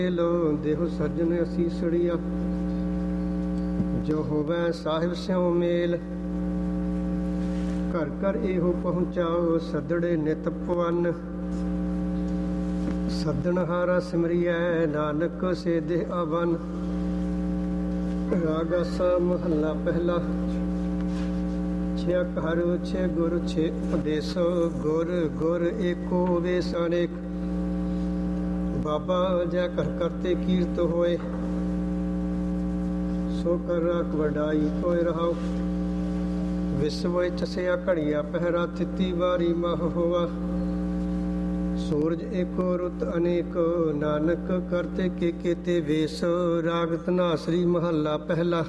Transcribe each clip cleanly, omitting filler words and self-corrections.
ਲੋ ਦੇਹੁ ਸੱਜਣ ਅਸੀਸੜੀਆ, ਜੋ ਹੋਵੈ ਸਾਹਿਬ ਸਿਉ ਮੇਲ। ਘਰ ਘਰ ਇਹੋ ਪਹੁੰਚਾਓ ਸੱਦੜੇ ਨਿਤ ਪਵਨ, ਸੱਦਣ ਹਾਰਾ ਸਿਮਰਿਐ ਨਾਨਕ ਸੇਧੇ ਅਵਨ। ਰਾਗ ਆਸਾ ਮਹੱਲਾ ਪਹਿਲਾ। ਛੇ ਘਰ ਛੇ ਗੁਰ ਛੇ ਉਪਦੇਸ, ਗੁਰ ਗੁਰ ਏਕੋ ਵੇਸ ਅਨੇਕ। ਬਾਬਾ ਜੈ ਘਰ ਕਰਤੇ ਕੀਰਤ ਹੋਏ, ਸੋ ਕਰ ਰਾਖ ਵਡਾਈ ਕੋਇ ਰਹਾਉ। ਵਿਸਵ ਚਸਿਆ ਘੜੀਆ ਪਹਿਰਾ, ਥਿਤੀ ਵਾਰੀ ਮਹ ਹੋਆ। ਸੂਰਜ ਏਕੋ ਰੁੱਤ ਅਨੇਕ, ਨਾਨਕ ਕਰਤੇ ਕੇ ਕੇਤੇ ਵੇਸ। ਰਾਗ ਧਨਾਸਰੀ ਮਹੱਲਾ ਪਹਿਲਾ।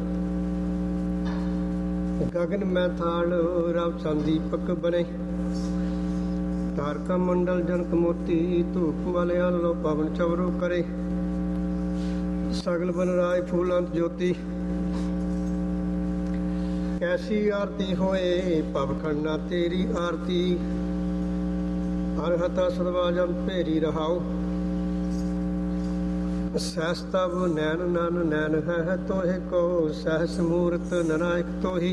ਗਗਨ ਮੈਂ ਥਾਲ ਰਵ ਸੰਦੀਪਕ ਬਨੇ, ਤਾਰਕਾ ਮੰਡਲ ਜਨਕ ਮੋਤੀ। ਧੂਪ ਵਾਲਿਆਂ ਲੋ ਪਵਨ ਚਵਰੋ ਕਰੇ, ਸਗਲ ਬਨ ਰਾਜ ਫੂਲੰਤ ਜੋਤੀ। ਕੈਸੀ ਆਰਤੀ ਹੋਏ ਭਵ ਖੰਡਾ ਤੇਰੀ ਆਰਤੀ, ਅਰਹਤਾ ਸਦਵਾਜਨ ਭੇਰੀ ਰਹਾਉ। ਸਹਿਸ ਤਬ ਨੈਣ ਨਨ ਨੈਣ ਹੈ ਤੋਹਿ ਕੋ, ਸਹਿਸ ਮੂਰਤ ਨਨਾਇਕ ਤੋਹੀ।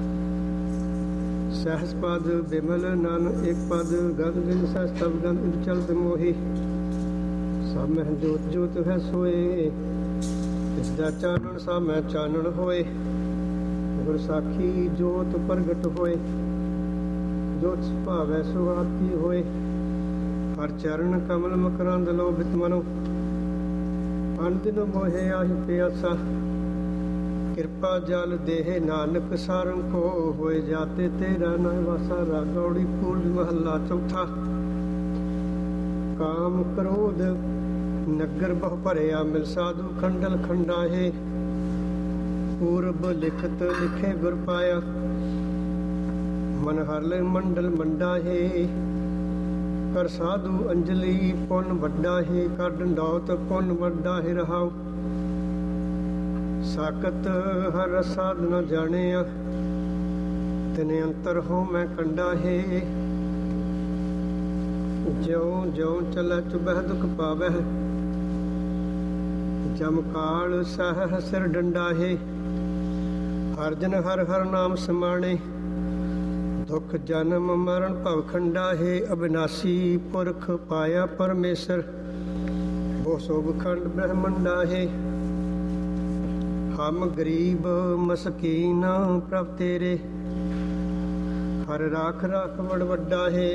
ਸਹਿਸ ਪਦ ਬਿਮਲ ਨਨ ਇੱਕ ਪਦ, ਗੰਧ ਬਿਨ ਸਹਿਸ ਤਬ ਗੰਧ ਚਲਤ ਮੋਹੀ। ਸਭ ਮਹਿ ਜੋਤ ਜੋਤ ਹੈ ਸੋਏ, ਇਸ ਦਾ ਚਾਨਣ ਸਭ ਮੈਂ ਚਾਨਣ ਹੋਏ। ਗੁਰ ਸਾਖੀ ਜੋਤ ਪ੍ਰਗਟ ਹੋਏ, ਜੋਤ ਸੁਭਾਵੈ ਸੁਆਤੀ ਹੋਏ। ਹਰ ਚਰਨ ਕਮਲ ਮਕਰੰਦ ਲੋਭਿਤ ਮਨੋ, ਅਨਦਿਨ ਮੋਹਿ ਆਹੀ ਪਿਆਸਾ। ਕਿਰਪਾ ਜਲ ਦੇਹ ਨਾਨਕ ਸਾਰੰਗ ਕੋ, ਹੋਏ ਜਾਤੇ ਤੇਰਾ ਨਾਇ ਵਾਸਾ। ਰਾਗੌੜੀ ਪੂਰਬ ਮਹੱਲਾ ਚੌਥਾ। ਕਾਮ ਕ੍ਰੋਧ ਨਗਰ ਬਹੁ ਭਰਿਆ, ਮਿਲ ਸਾਧੂ ਖੰਡਲ ਖੰਡਾਹੇ। ਪੂਰਬ ਲਿਖਤ ਲਿਖੇ ਗੁਰ ਪਾਇਆ, ਮਨ ਹਰਲੇ ਮੰਡਲ ਮੰਡਾਹੇ। ਕਰ ਸਾਧੂ ਅੰਜਲੀ ਪੁੰਨ ਵੱਡਾ ਹੈ, ਕਰ ਡੰਡੌਤ ਪੁੰਨ ਵੱਡਾ ਹੈ ਰਹਾਉ। ਸਾਕਤ ਹਰ ਰਸਾਦ ਨ ਜਾਣਿਆ, ਤਿਨੇ ਅੰਤਰ ਹੋ ਮੈਂ ਕੰਡਾ ਹੈ। ਜਿਉ ਜਿਉ ਚਲੈ ਚੁਬਹਿ ਦੁਖ ਪਾਵਹਿ, ਜਮ ਕਾਲ ਸਹਿ ਸਿਰ ਡੰਡਾ ਹੈ। ਹਰ ਜਨ ਹਰ ਹਰ ਨਾਮ ਸਮਾਣੇ, ਦੁਖ ਜਨਮ ਮਰਨ ਭਵ ਖੰਡਾ ਹੈ। ਅਬਿਨਾਸੀ ਪੁਰਖ ਪਾਇਆ ਪਰਮੇਸ਼ਰ, ਬੋ ਸੋਭ ਖੰਡ ਬ੍ਰਹਮੰਡਾ ਹੈ। ਹਮ ਗਰੀਬ ਮਸਕੀਨ ਪ੍ਰਭ ਤੇਰੇ, ਹਰ ਰਾਖ ਰਾਖ ਵਡ ਵੱਡਾ ਹੈ।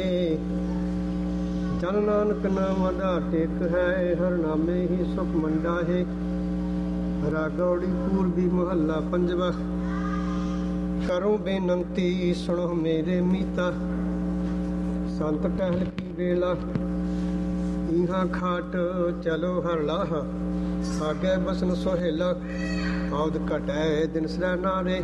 ਜਨ ਨਾਨਕ ਨਾਮ ਆਧਾਰ ਟੇਕ ਹੈ, ਹਰ ਨਾਮੇ ਹੀ ਸੁਖ ਮੰਡਾ ਹੈ। ਰਾਗੌੜੀ ਪੂਰਬੀ ਮਹੱਲਾ ਪੰਜਵਾ। ਕਰੋ ਬੇਨੰਤੀ ਸੁਣੋ ਮੇਰੇ ਮੀਤਾ, ਸੰਤ ਟਹਿਲ ਕੀ ਵੇਲਾ। ਇਹਾਂ ਖਾਟ ਚਲੋ ਹਰ ਲਾਹ, ਆਗੇ ਬਸਨ ਸੁਹੇਲਾ। ਆਉਦ ਘਟੈ ਦਿਨ ਸ੍ਰੈ ਨਾਰੇ,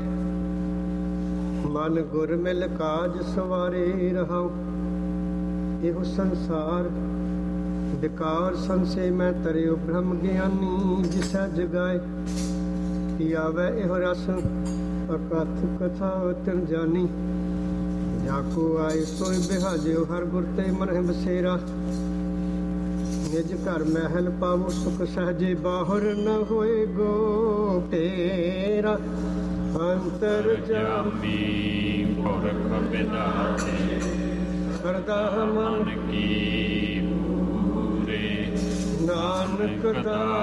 ਮਨ ਗੁਰ ਮਿਲ ਕਾਜ ਸਵਾਰੇ ਰਹਾਉ। ਇਹੋ ਸੰਸਾਰ ਵਿਕਾਰ ਸੰਸੇ, ਮੈਂ ਤਰਿਓ ਬ੍ਰਹਮ ਗਿਆਨੀ। ਜਿਸੈ ਜਗਾਏ ਪਿਆਵੈ ਇਹੋ ਰਸ, ਅਕਥ ਕਥਾ ਤਿਨ ਜਾਨੀ। ਜਾਕੋ ਆਏ ਸੋਇ ਬਿਹਾਜਿਓ, ਹਰ ਗੁਰ ਤੇ ਮਨਹਿ ਬਸੇਰਾ। ਨਿਜ ਘਰ ਮਹਿਲ ਪਾਵੋ ਸੁਖ ਸਹਜੇ, ਬਾਹਰ ਨ ਹੋਏ ਗੋ ਤੇਰਾ। ਅੰਤਰ ਜਾਮੀ ਪੁਰਖ ਬਿਦਾਤੇ, ਕਰਦਾ ਮਨ ਕੀ ਪੂਰੇ। ਨਾਨਕ ਦਾ